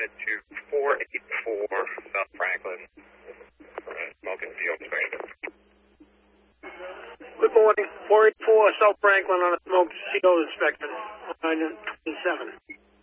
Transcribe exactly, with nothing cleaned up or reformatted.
to four eighty-four South Franklin, uh, smoke and fuel inspection. Good morning. four eighty-four South Franklin on a smoke C O inspection. nine twenty-seven.